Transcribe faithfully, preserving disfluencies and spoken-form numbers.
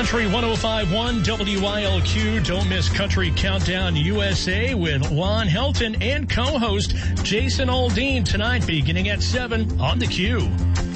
Country one oh five point one W I L Q. Don't miss Country Countdown U S A with Lon Helton and co-host Jason Aldean tonight beginning at seven on the Q.